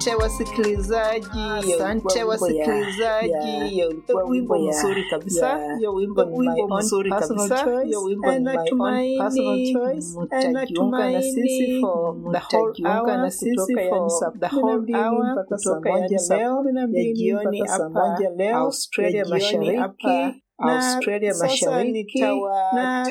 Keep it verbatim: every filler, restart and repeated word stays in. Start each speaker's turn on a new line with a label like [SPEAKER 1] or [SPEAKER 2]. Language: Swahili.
[SPEAKER 1] Asante wasikilizaji, asante wasikilizaji. Hiyo ilikuwa wimbo mzuri kabisa. Hiyo wimbo ni wimbo mzuri kabisa. Hiyo wimbo ni my own personal choice. Mtajiunga na sisi for the whole hour na sisi for the whole hour kutoka ya leo ya jioni hapa Australia Mashariki, Australia Mashariki na